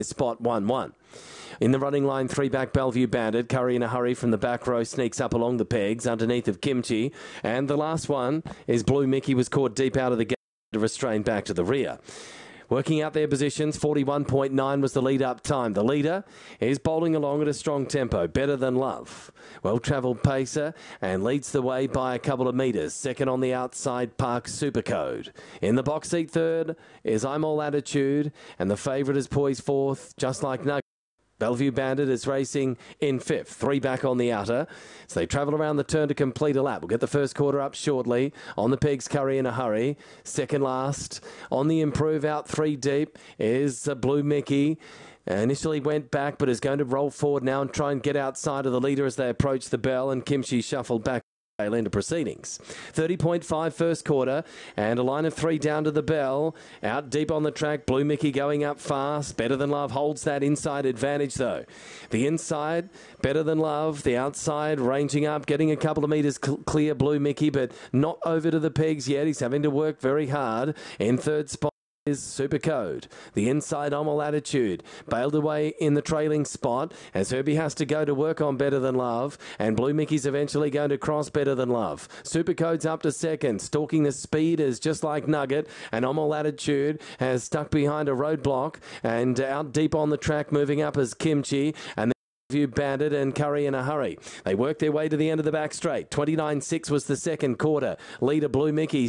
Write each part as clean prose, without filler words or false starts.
spot 1-1. In the running line, 3-back Bellevue Bandit. Curry in a hurry from the back row sneaks up along the pegs underneath of Kimchi. And the last one is Blue Mickey, was caught deep out of the gate to restrain back to the rear. Working out their positions, 41.9 was the lead-up time. The leader is bowling along at a strong tempo, Better Than Love. Well-travelled pacer and leads the way by a couple of metres. Second on the outside, Park Supercode. In the box seat third is I'm All Attitude, and the favourite is poised fourth, Just Like Nugget. Bellevue Bandit is racing in fifth, 3 back on the outer. So they travel around the turn to complete a lap. We'll get the first quarter up shortly. On the pegs, Curry in a hurry. Second last. On the improve, out 3 deep, is Blue Mickey. Initially went back, but is going to roll forward now and try and get outside of the leader as they approach the bell, and Kimchi shuffled back into proceedings. 30.5 first quarter, and a line of 3 down to the bell. Out deep on the track, Blue Mickey going up fast. Better Than Love holds that inside advantage though. The inside, Better Than Love. The outside, ranging up, getting a couple of metres clear, Blue Mickey, but not over to the pegs yet. He's having to work very hard. In third spot is Supercode. The inside, I'm All Attitude, bailed away in the trailing spot as Herbie has to go to work on Better Than Love, and Blue Mickey's eventually going to cross Better Than Love. Supercode's up to second. Stalking the speed is Just Like Nugget, and I'm All Attitude has stuck behind a roadblock, and out deep on the track moving up is Kimchi, and Bellevue Bandit and Curry in a hurry. They work their way to the end of the back straight. 29.6 was the second quarter. Leader Blue Mickey.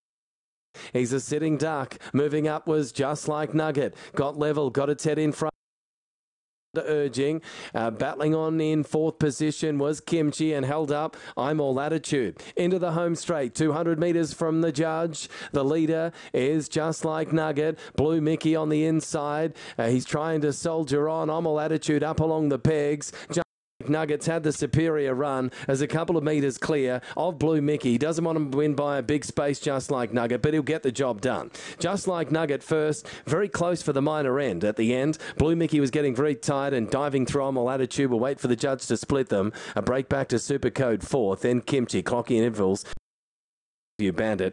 He's a sitting duck. Moving up was Just Like Nugget. Got level, got its head in front. Urging. Battling on in fourth position was Kimchi, and held up I'm All Attitude. Into the home straight, 200 metres from the judge. The leader is Just Like Nugget. Blue Mickey on the inside. He's trying to soldier on. I'm All Attitude up along the pegs. Nuggets had the superior run as a couple of metres clear of Blue Mickey. He doesn't want to win by a big space, Just Like Nugget, but he'll get the job done. Just Like Nugget first, very close for the minor end. At the end, Blue Mickey was getting very tight and diving through I'm All Attitude. Will wait for the judge to split them. A break back to Supercode fourth, then Kimchi, clocking intervals. Bandit.